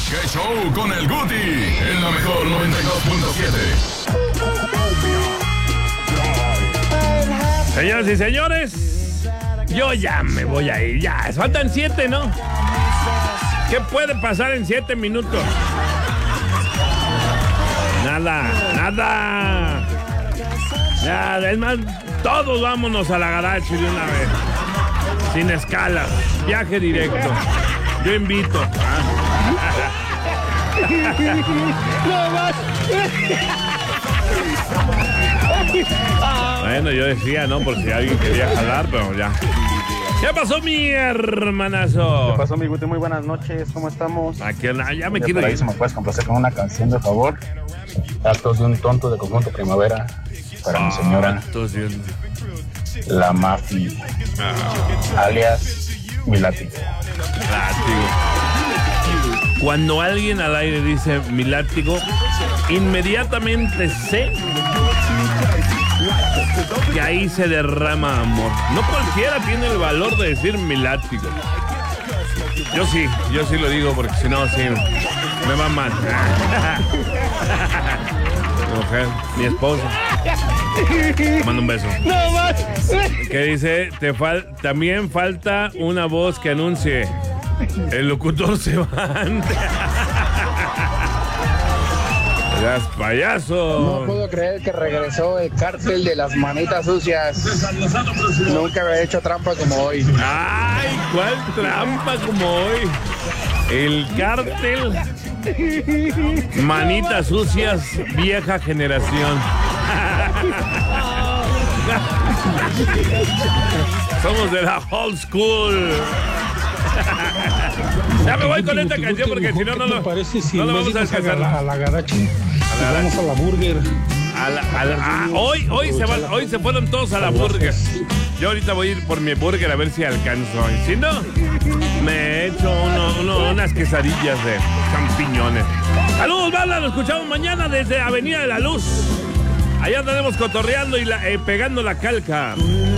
¡Qué show con el Guti! En la mejor 92.7. Señoras y señores, yo ya me voy a ir. Ya, faltan 7, ¿no? ¿Qué puede pasar en 7 minutos? Nada. Ya, es más, todos vámonos a la Garachi de una vez. Sin escalas, viaje directo. Yo invito. Bueno, yo decía, ¿no? Por si alguien quería jalar, pero ya. ¿Qué pasó, mi hermanazo? ¿Qué pasó, mi Guti? Muy buenas noches, ¿cómo estamos? Aquí, ya me quiero ir. ir. ¿Me puedes complacer con una canción, de favor? Datos de un tonto de Conjunto Primavera para mi señora. La Mafi, alias mi látigo. Cuando alguien al aire dice mi látigo, inmediatamente sé que ahí se derrama amor. No cualquiera tiene el valor de decir mi látigo. Yo sí lo digo porque si no, sí, me va mal. Mi mujer, mi esposa. Te mando un beso. No más. Que dice, también falta una voz que anuncie. El locutor se va antes. ¡Eras payaso! No puedo creer que regresó el cártel de las manitas sucias. Nunca había hecho trampa como hoy. ¡Ay! ¿Cuál trampa como hoy? El cártel manitas sucias, vieja generación. Somos de la old school. Ya me voy con esta canción porque si no, no lo vamos a alcanzar. A la Garachi. Vamos a la burger. Hoy se fueron todos a la burger. Yo ahorita voy a ir por mi burger a ver si alcanzo. Y si no, me echo unas quesadillas de champiñones. Saludos, banda, nos escuchamos mañana desde Avenida de la Luz. Allá estaremos cotorreando y pegando la calca.